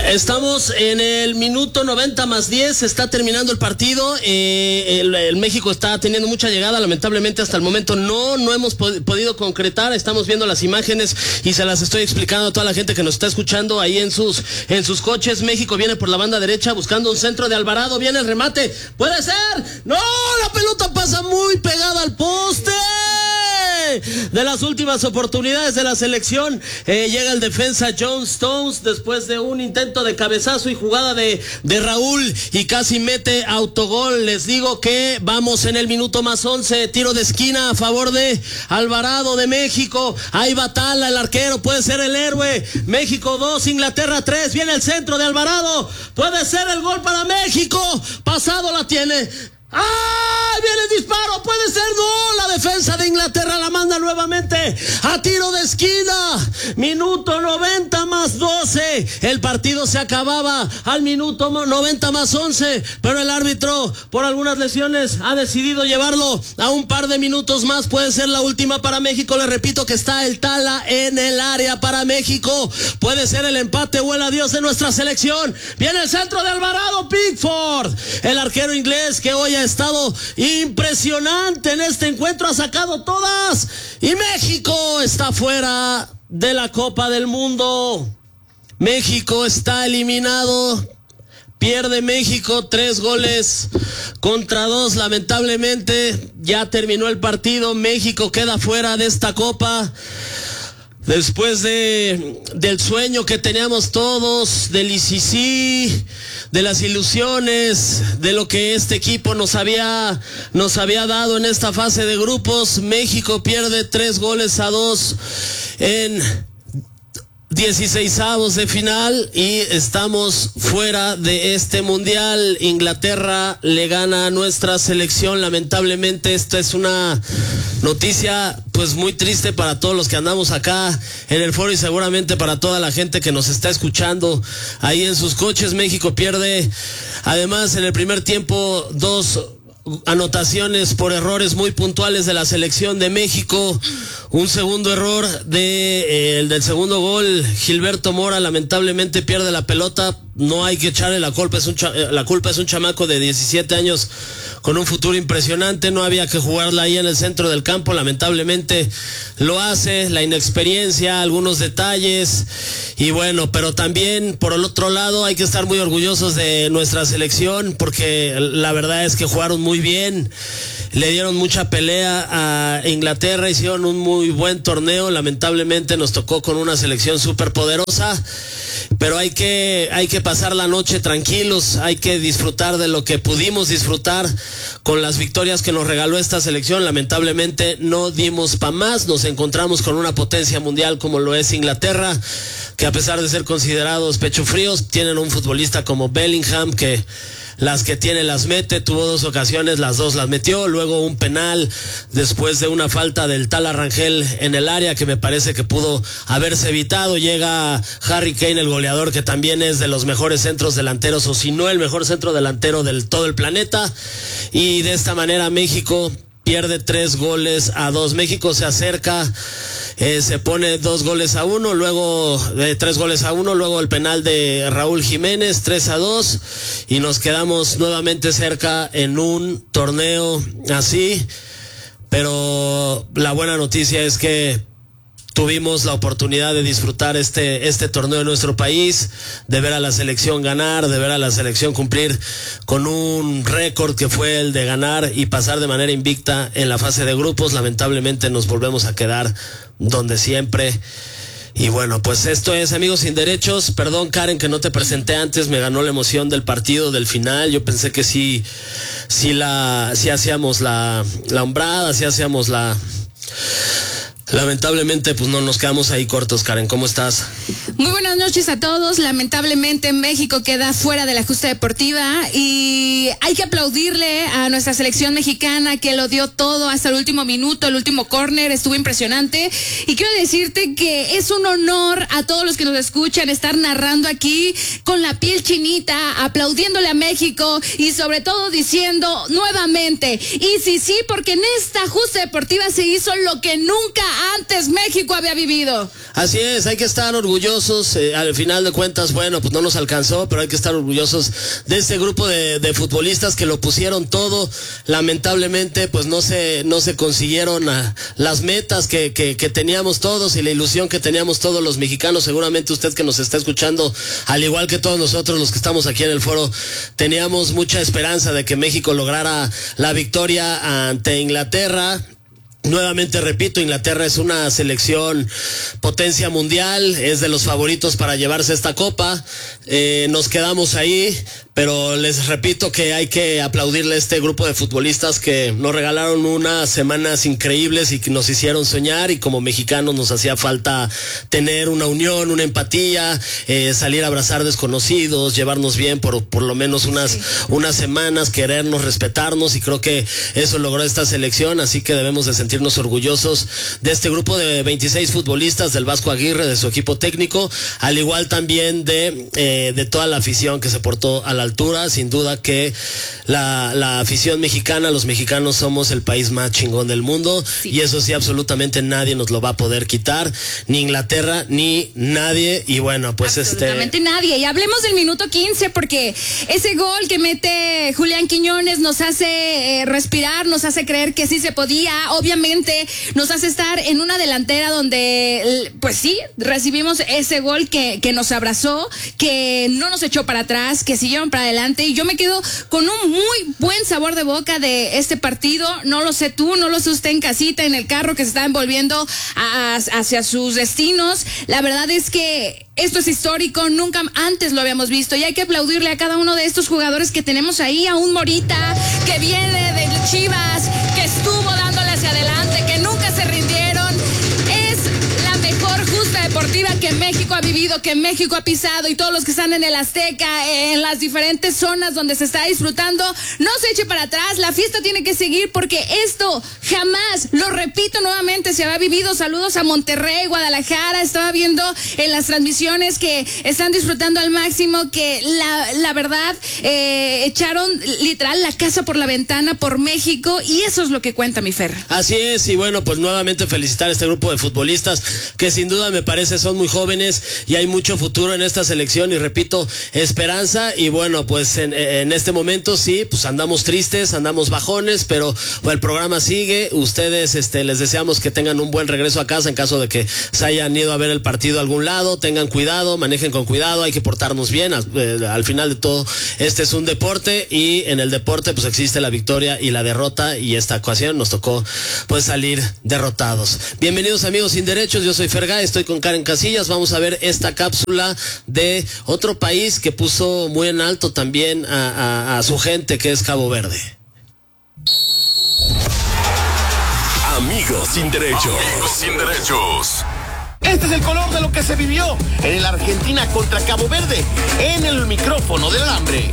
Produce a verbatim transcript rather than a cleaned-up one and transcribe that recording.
Estamos en el minuto noventa más diez, está terminando el partido, eh, el, el México está teniendo mucha llegada, lamentablemente hasta el momento no, no hemos pod- podido concretar, estamos viendo las imágenes y se las estoy explicando a toda la gente que nos está escuchando ahí en sus, en sus coches. México viene por la banda derecha buscando un centro de Alvarado, viene el remate, ¡puede ser! ¡No! La pelota pasa muy pegada al poste. De las últimas oportunidades de la selección, eh, llega el defensa John Stones después de un intento de cabezazo y jugada de, de Raúl y casi mete autogol. Les digo que vamos en el minuto más once, tiro de esquina a favor de Alvarado de México. Ahí va Tala, el arquero, puede ser el héroe. México dos, Inglaterra tres, viene el centro de Alvarado, puede ser el gol para México. Pasado la tiene. ¡Ah! Viene el disparo, puede ser, no, la defensa de Inglaterra la manda nuevamente a tiro de esquina. Minuto noventa más doce, el partido se acababa al minuto noventa más once, pero el árbitro por algunas lesiones ha decidido llevarlo a un par de minutos más. Puede ser la última para México, le repito que está el Tala en el área para México, puede ser el empate o el adiós de nuestra selección. Viene el centro de Alvarado, Pickford, el arquero inglés que hoy ha estado impresionante en este encuentro, ha sacado todas y México está fuera de la Copa del Mundo. México está eliminado, pierde México tres goles contra dos, lamentablemente ya terminó el partido, México queda fuera de esta Copa. Después de del sueño que teníamos todos, del I C C, de las ilusiones, de lo que este equipo nos había, nos había dado en esta fase de grupos, México pierde tres goles a dos en dieciseisavos de final y estamos fuera de este mundial. Inglaterra le gana a nuestra selección, lamentablemente esta es una noticia pues muy triste para todos los que andamos acá en el foro y seguramente para toda la gente que nos está escuchando ahí en sus coches. México pierde además en el primer tiempo dos anotaciones por errores muy puntuales de la selección de México. Un segundo error de eh, el del segundo gol, Gilberto Mora lamentablemente pierde la pelota. No hay que echarle la culpa, es un cha- la culpa es un chamaco de diecisiete años con un futuro impresionante, no había que jugarla ahí en el centro del campo, lamentablemente lo hace, la inexperiencia, algunos detalles y bueno, pero también por el otro lado hay que estar muy orgullosos de nuestra selección porque la verdad es que jugaron muy bien, le dieron mucha pelea a Inglaterra, hicieron un muy buen torneo, lamentablemente nos tocó con una selección súper poderosa, pero hay que, hay que pasar la noche tranquilos, hay que disfrutar de lo que pudimos disfrutar con las victorias que nos regaló esta selección. Lamentablemente no dimos pa' más, nos encontramos con una potencia mundial como lo es Inglaterra, que a pesar de ser considerados pecho fríos, tienen un futbolista como Bellingham que las que tiene las mete, tuvo dos ocasiones, las dos las metió, luego un penal después de una falta del Tala Rangel en el área que me parece que pudo haberse evitado. Llega Harry Kane, el goleador, que también es de los mejores centros delanteros, o si no el mejor centro delantero del todo el planeta, y de esta manera México pierde tres goles a dos. México se acerca, eh, se pone dos goles a uno, luego de eh, tres goles a uno, luego el penal de Raúl Jiménez, tres a dos, y nos quedamos nuevamente cerca en un torneo así. Pero la buena noticia es que tuvimos la oportunidad de disfrutar este, este torneo en nuestro país, de ver a la selección ganar, de ver a la selección cumplir con un récord que fue el de ganar y pasar de manera invicta en la fase de grupos. Lamentablemente nos volvemos a quedar donde siempre. Y bueno, pues esto es Amigos Sin Derechos. Perdón, Karen, que no te presenté antes, me ganó la emoción del partido, del final. Yo pensé que sí, sí la, sí hacíamos la, la hombrada, sí hacíamos la... Lamentablemente, pues no nos quedamos ahí cortos. Karen, ¿cómo estás? Muy buenas noches a todos. Lamentablemente México queda fuera de la justa deportiva y hay que aplaudirle a nuestra selección mexicana que lo dio todo hasta el último minuto, el último córner, estuvo impresionante. Y quiero decirte que es un honor a todos los que nos escuchan estar narrando aquí con la piel chinita, aplaudiéndole a México y sobre todo diciendo nuevamente, y sí, sí, porque en esta justa deportiva se hizo lo que nunca antes México había vivido. Así es, hay que estar orgullosos, eh, al final de cuentas, bueno, pues no nos alcanzó, pero hay que estar orgullosos de este grupo de, de futbolistas que lo pusieron todo. Lamentablemente, pues no se, no se consiguieron a, las metas que, que, que teníamos todos y la ilusión que teníamos todos los mexicanos. Seguramente usted que nos está escuchando, al igual que todos nosotros los que estamos aquí en el foro, teníamos mucha esperanza de que México lograra la victoria ante Inglaterra. Nuevamente repito, Inglaterra es una selección potencia mundial, es de los favoritos para llevarse esta copa. Eh, nos quedamos ahí, pero les repito que hay que aplaudirle a este grupo de futbolistas que nos regalaron unas semanas increíbles y que nos hicieron soñar, y como mexicanos nos hacía falta tener una unión, una empatía, eh, salir a abrazar desconocidos, llevarnos bien por, por lo menos unas, sí. unas semanas, querernos, respetarnos, y creo que eso logró esta selección, así que debemos de sentirnos orgullosos de este grupo de veintiséis futbolistas, del Vasco Aguirre, de su equipo técnico, al igual también de, eh, de toda la afición que se portó a la altura. Sin duda que la, la afición mexicana, los mexicanos somos el país más chingón del mundo, sí. y eso sí, absolutamente nadie nos lo va a poder quitar, ni Inglaterra, ni nadie, y bueno, pues absolutamente este... nadie. Y hablemos del minuto quince, porque ese gol que mete Julián Quiñones nos hace eh, respirar, nos hace creer que sí se podía, obviamente nos hace estar en una delantera donde, pues sí, recibimos ese gol que, que nos abrazó, que no nos echó para atrás, que siguieron para adelante, y yo me quedo con un muy buen sabor de boca de este partido. No lo sé tú, no lo sé usted en casita, en el carro que se está envolviendo a, hacia sus destinos. La verdad es que esto es histórico, nunca antes lo habíamos visto, y hay que aplaudirle a cada uno de estos jugadores que tenemos ahí, a un Morita que viene de Chivas, que estuvo dándole hacia adelante, que nunca se rindieron. Es la mejor justa deportiva que México ha vivido, que México ha pisado, y todos los que están en el Azteca, en las diferentes zonas donde se está disfrutando, no se eche para atrás, la fiesta tiene que seguir, porque esto jamás, lo repito nuevamente, se había vivido. Saludos a Monterrey, Guadalajara, estaba viendo en las transmisiones que están disfrutando al máximo, que la, la verdad eh, echaron literal la casa por la ventana por México, y eso es lo que cuenta, mi Fer. Así es, y bueno, pues nuevamente felicitar a este grupo de futbolistas que sin duda me parece son muy jóvenes y hay mucho futuro en esta selección, y repito, esperanza. Y bueno, pues en, en este momento sí, pues andamos tristes, andamos bajones, pero bueno, el programa sigue. Ustedes este, les deseamos que tengan un buen regreso a casa en caso de que se hayan ido a ver el partido a algún lado. Tengan cuidado, manejen con cuidado, hay que portarnos bien. Al, eh, al final de todo, este es un deporte, y en el deporte pues existe la victoria y la derrota, y esta ocasión nos tocó pues salir derrotados. Bienvenidos, amigos sin derechos, yo soy Fergay, estoy con Karen Casillas. Vamos a ver esta cápsula de otro país que puso muy en alto también a, a, a su gente, que es Cabo Verde. Amigos sin derechos. Amigos sin derechos. Este es el color de lo que se vivió en la Argentina contra Cabo Verde, en el micrófono del alambre.